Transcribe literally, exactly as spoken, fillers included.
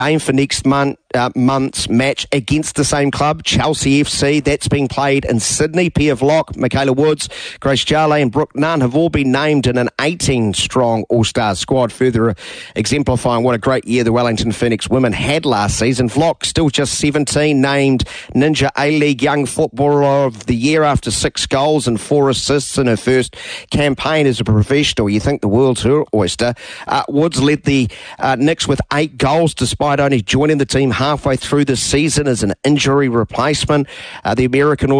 aim for next month, uh, month's match against the same club, Chelsea F C. That's being played in Sydney. Pia Vlock, Michaela Woods, Grace Jale and Brooke Nunn have all been named in an eighteen-strong All-Star squad, further exemplifying what a great year the Wellington Phoenix women had last season. Vlock, still just seventeen, named Ninja A-League Young Footballer of the Year after six goals and four assists in her first campaign as a professional. You think the world's her oyster. Uh, Woods led the uh, Knicks with eight goals despite only joining the team halfway through the season as an injury replacement. Uh, the American